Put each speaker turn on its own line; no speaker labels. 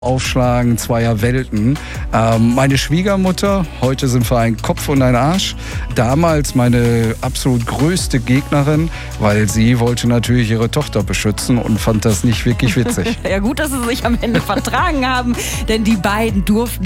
Aufschlagen zweier Welten. Meine Schwiegermutter, heute sind wir ein Kopf und ein Arsch. Damals meine absolut größte Gegnerin, weil sie wollte natürlich ihre Tochter beschützen und fand das nicht wirklich witzig.
Ja, gut, dass sie sich am Ende vertragen haben, denn die beiden durften